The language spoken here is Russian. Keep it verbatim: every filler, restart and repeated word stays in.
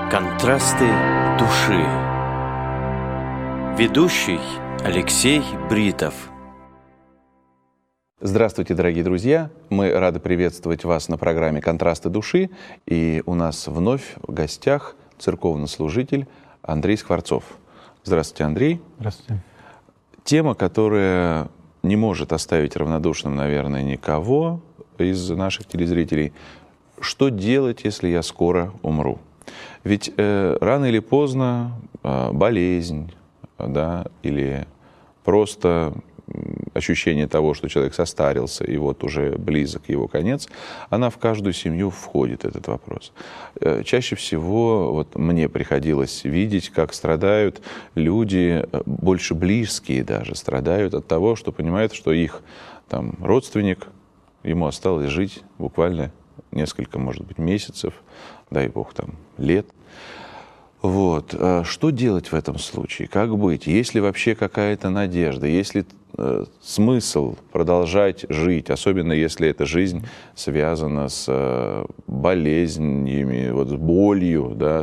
Контрасты души. Ведущий Алексей Бритов. Здравствуйте, дорогие друзья! Мы рады приветствовать вас на программе «Контрасты души». И у нас вновь в гостях церковнослужитель Андрей Скворцов. Здравствуйте, Андрей. Здравствуйте. Тема, которая не может оставить равнодушным, наверное, никого из наших телезрителей. Что делать, если я скоро умру? Ведь э, рано или поздно э, болезнь, да, или просто ощущение того, что человек состарился, и вот уже близок его конец, она в каждую семью входит, этот вопрос. Э, чаще всего вот мне приходилось видеть, как страдают люди, больше близкие даже, страдают от того, что понимают, что их там, родственник, ему осталось жить буквально несколько, может быть, месяцев, дай бог, там, лет. Вот. Что делать в этом случае? Как быть? Есть ли вообще какая-то надежда? Есть ли э, смысл продолжать жить, особенно если эта жизнь связана с э, болезнями, вот, с болью, да,